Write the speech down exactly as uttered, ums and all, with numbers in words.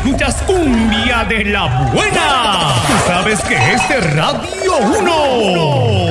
escuchas cumbia de la buena. Tú sabes que este Radio uno.